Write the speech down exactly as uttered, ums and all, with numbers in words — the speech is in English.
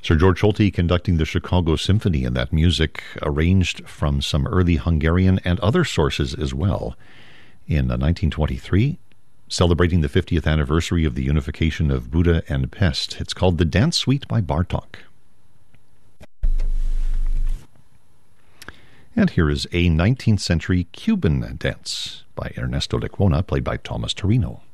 Sir George Solti conducting the Chicago Symphony, and that music arranged from some early Hungarian and other sources as well. In nineteen twenty-three, celebrating the fiftieth anniversary of the unification of Buda and Pest. It's called The Dance Suite by Bartók. And here is a nineteenth century Cuban dance by Ernesto Lecuona, played by Thomas Torino.